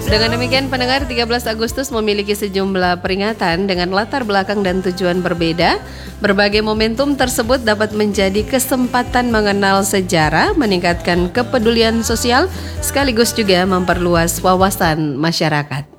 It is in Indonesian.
Dengan demikian pendengar, 13 Agustus memiliki sejumlah peringatan dengan latar belakang dan tujuan berbeda. Berbagai momentum tersebut dapat menjadi kesempatan mengenal sejarah, meningkatkan kepedulian sosial, sekaligus juga memperluas wawasan masyarakat.